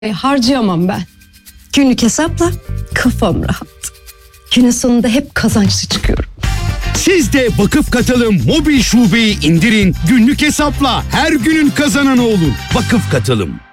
Harcayamam ben. Günlük hesapla kafam rahat. Günün sonunda hep kazançlı çıkıyorum. Siz de Vakıf Katılım mobil şubeyi indirin, günlük hesapla her günün kazananı olun. Vakıf Katılım.